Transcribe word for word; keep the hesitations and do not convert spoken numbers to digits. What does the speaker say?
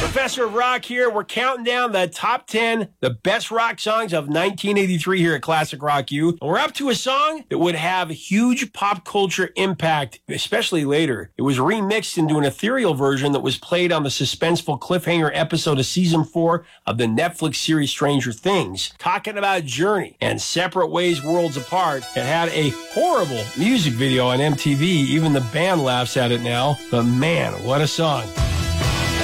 Professor of Rock here. We're counting down the top ten, the best rock songs of nineteen eighty-three here at Classic Rock U. And we're up to a song that would have a huge pop culture impact, especially later. It was remixed into an ethereal version that was played on the suspenseful cliffhanger episode of season four of the Netflix series Stranger Things. Talking about Journey and Separate Ways Worlds Apart. It had a horrible music video on M T V. Even the band laughs at it now. But man, what a song.